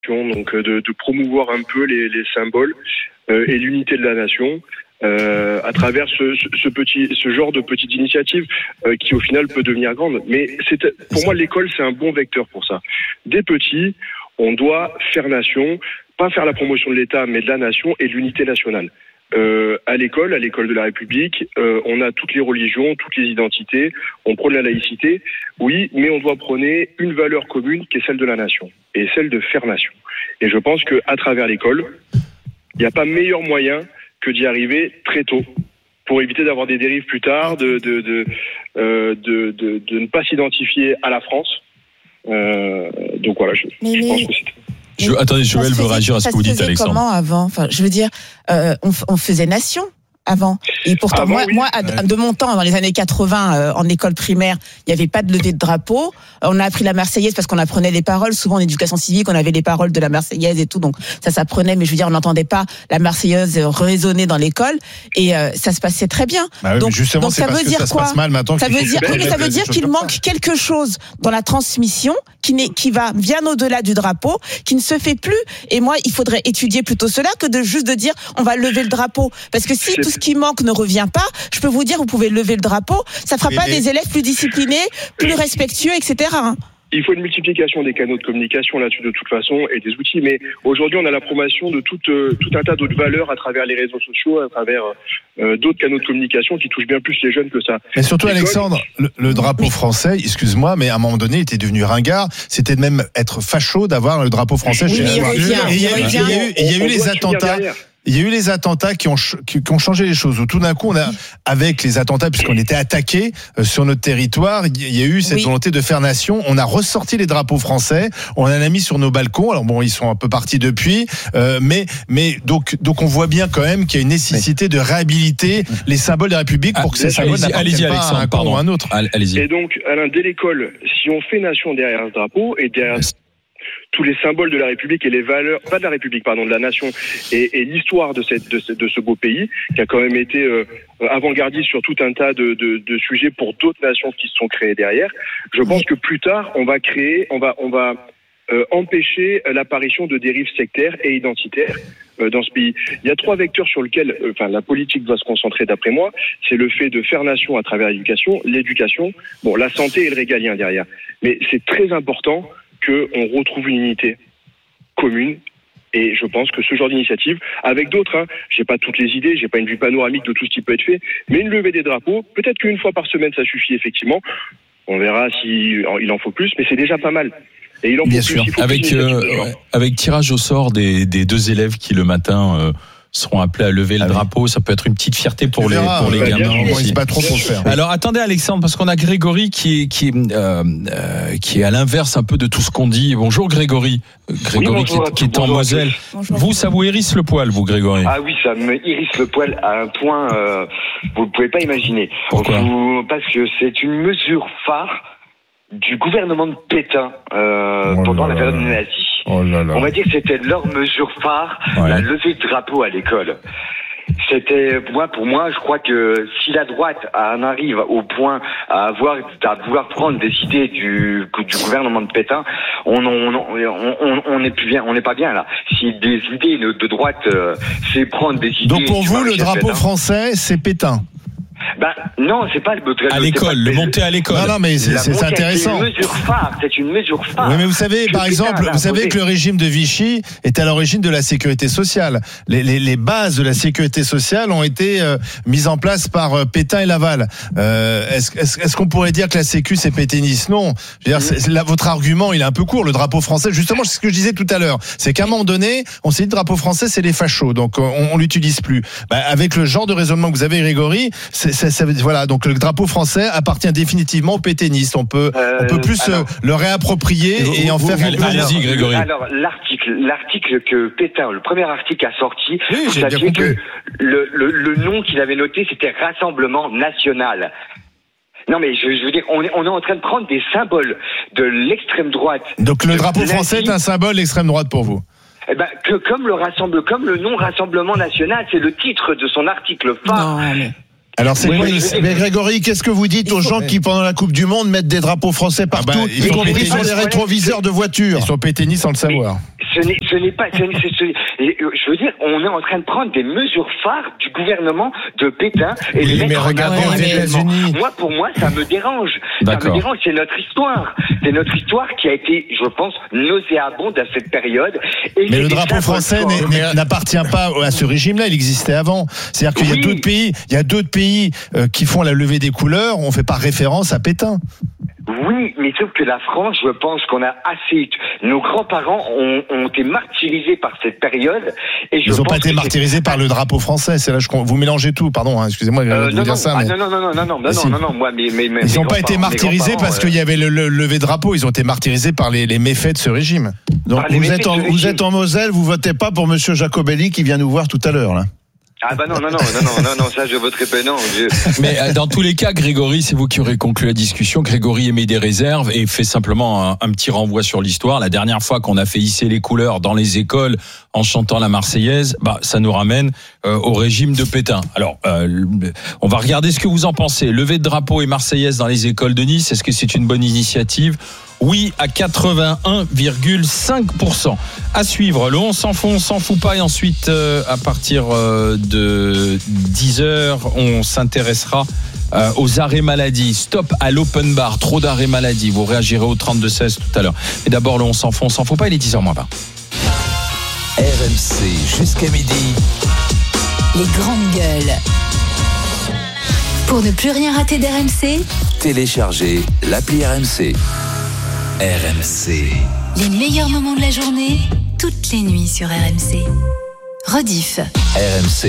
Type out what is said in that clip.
donc de promouvoir un peu les symboles et l'unité de la nation à travers ce genre de petite initiative qui au final peut devenir grande. Mais pour moi l'école c'est un bon vecteur pour ça. Des petits, on doit faire nation, pas faire la promotion de l'État mais de la nation et de l'unité nationale. À l'école de la République, on a toutes les religions, toutes les identités, on prône la laïcité, oui, mais on doit prôner une valeur commune qui est celle de la nation, et celle de faire nation. Et je pense qu'à travers l'école, il n'y a pas meilleur moyen que d'y arriver très tôt, pour éviter d'avoir des dérives plus tard, de ne pas s'identifier à la France. Donc voilà, je pense que c'est... Attendez, Joël veut réagir à ce que vous dites, Alexandre. Comment avant ? Enfin, je veux dire, on faisait nation avant. Et pourtant, moi, de mon temps, dans les années 80, en école primaire, il n'y avait pas de levée de drapeau. On a appris la Marseillaise parce qu'on apprenait les paroles. Souvent, en éducation civique, on avait les paroles de la Marseillaise et tout. Donc, ça s'apprenait. Mais je veux dire, on n'entendait pas la Marseillaise résonner dans l'école. Et ça se passait très bien. Bah oui, donc, justement, donc c'est ça parce veut que dire ça se quoi ? passe mal maintenant. Ça veut dire qu'il manque quelque chose dans la transmission qui va bien au-delà du drapeau, qui ne se fait plus. Et moi, il faudrait étudier plutôt cela que de juste de dire on va lever le drapeau. Parce que si tout ce qui manque ne revient pas, je peux vous dire, vous pouvez lever le drapeau, ça fera pas des élèves plus disciplinés, plus respectueux, etc. Il faut une multiplication des canaux de communication là-dessus de toute façon et des outils, mais aujourd'hui on a la promotion de tout un tas d'autres valeurs à travers les réseaux sociaux, à travers d'autres canaux de communication qui touchent bien plus les jeunes que ça. Mais surtout Alexandre, le drapeau français, excuse-moi, mais à un moment donné il était devenu ringard, c'était de même être facho d'avoir le drapeau français chez nous. Il y a eu les attentats. Il y a eu les attentats qui ont changé les choses. Où tout d'un coup, on a, avec les attentats, puisqu'on était attaqué sur notre territoire, il y a eu cette volonté de faire nation. On a ressorti les drapeaux français, on en a mis sur nos balcons. Alors bon, ils sont un peu partis depuis, mais donc on voit bien quand même qu'il y a une nécessité de réhabiliter les symboles de la République pour que ces symboles n'appartiennent pas à un camp ou à un autre. Allez-y. Et donc, Alain, dès l'école, si on fait nation derrière ce drapeau et derrière tous les symboles de la République et les valeurs, pas de la République, pardon, de la nation et l'histoire de ce beau pays qui a quand même été avant-gardiste sur tout un tas de sujets pour d'autres nations qui se sont créées derrière. Je pense que plus tard, on va empêcher l'apparition de dérives sectaires et identitaires dans ce pays. Il y a 3 vecteurs sur lesquels la politique doit se concentrer d'après moi. C'est le fait de faire nation à travers l'éducation, la santé et le régalien derrière. Mais c'est très important qu'on retrouve une unité commune. Et je pense que ce genre d'initiative, avec d'autres, j'ai pas toutes les idées, j'ai pas une vue panoramique de tout ce qui peut être fait, mais une levée des drapeaux, peut-être qu'une fois par semaine ça suffit effectivement. On verra s'il en faut plus, mais c'est déjà pas mal. Et il en faut bien plus. sûr. Avec tirage au sort des 2 élèves qui le matin seront appelés à lever le drapeau, ça peut être une petite fierté pour les gamins. Ils se battent trop pour le faire. Alors attendez Alexandre, parce qu'on a Grégory qui est à l'inverse un peu de tout ce qu'on dit. Bonjour Grégory. Grégory qui est en Moselle. Vous, ça vous hérisse le poil, vous Grégory? Ah oui, ça me hérisse le poil à un point vous ne pouvez pas imaginer. Pourquoi? Parce que c'est une mesure phare du gouvernement de Pétain pendant la période nazie. On va dire que c'était leur mesure phare, la levée de drapeau à l'école. C'était pour moi, je crois que si la droite en arrive au point à vouloir prendre des idées du gouvernement de Pétain, on n'est plus bien, on n'est pas bien là. Si des idées de droite, c'est prendre des idées. Donc pour vous, le drapeau français, c'est Pétain. Non, c'est pas le à l'école, le monter à l'école. Non, mais c'est intéressant. C'est une mesure phare. Oui, mais vous savez, par exemple, que le régime de Vichy est à l'origine de la sécurité sociale. Les bases de la sécurité sociale ont été mises en place par Pétain et Laval. Est-ce qu'on pourrait dire que la Sécu c'est pétainiste? Non. Je veux dire, votre argument, il est un peu court. Le drapeau français, justement, c'est ce que je disais tout à l'heure. C'est qu'à un moment donné, on s'est dit le drapeau français, c'est les fachos, donc on l'utilise plus. Avec le genre de raisonnement que vous avez, Grégory, voilà, donc le drapeau français appartient définitivement aux pétainistes. On peut plus le réapproprier et en faire. Allez-y, Grégory. Alors l'article que Pétain, le premier article a sorti, vous saviez que le nom qu'il avait noté, c'était Rassemblement National. Non mais je veux dire, on est en train de prendre des symboles de l'extrême droite. Donc le drapeau français est un symbole d'extrême droite pour vous? Comme le nom Rassemblement National, c'est le titre de son article phare. Non, mais... Alors mais Grégory, qu'est-ce que vous dites aux gens qui pendant la Coupe du Monde mettent des drapeaux français partout, y compris sur les rétroviseurs de voitures? Ils sont pétainistes sans le savoir. ce n'est pas. Je veux dire, on est en train de prendre des mesures phares du gouvernement de Pétain et les mettre en avant aux États-Unis. Pour moi, ça me dérange. D'accord. Ça me dérange. C'est notre histoire. C'est notre histoire qui a été, je pense, nauséabonde à cette période. Et mais le drapeau français n'appartient pas à ce régime-là. Il existait avant. C'est-à-dire qu'il y a d'autres pays, qui font la levée des couleurs. On fait pas référence à Pétain. Oui, mais sauf que la France, je pense qu'on a assez. Nos grands-parents ont été martyrisés par cette période. Et ils n'ont pas été martyrisés par le drapeau français. C'est là vous mélangez tout. Pardon, excusez-moi de vous dire ça. Mais... Non. Moi, ils n'ont pas été martyrisés parce qu'il y avait le lever de drapeau. Ils ont été martyrisés par les méfaits de ce régime. Donc vous êtes en Moselle, vous votez pas pour Monsieur Jacobelli qui vient nous voir tout à l'heure là. Ah bah non, ça je voterai pas, non. Mais dans tous les cas, Grégory, c'est vous qui aurez conclu la discussion. Grégory émet des réserves et fait simplement un petit renvoi sur l'histoire. La dernière fois qu'on a fait hisser les couleurs dans les écoles en chantant la Marseillaise, ça nous ramène au régime de Pétain. Alors, on va regarder ce que vous en pensez. Lever de drapeau et Marseillaise dans les écoles de Nice, est-ce que c'est une bonne initiative ? Oui, à 81,5%. À suivre, le on s'en fout, on s'en fout pas. Et ensuite, à partir de 10h, on s'intéressera aux arrêts maladie. Stop à l'open bar, trop d'arrêts maladie. Vous réagirez au 32-16 tout à l'heure. Mais d'abord, le on s'en fout pas, il est 10h moins 20. RMC jusqu'à midi. Les grandes gueules. Pour ne plus rien rater d'RMC, téléchargez l'appli RMC. RMC. Les meilleurs moments de la journée, toutes les nuits sur RMC. Rediff. RMC,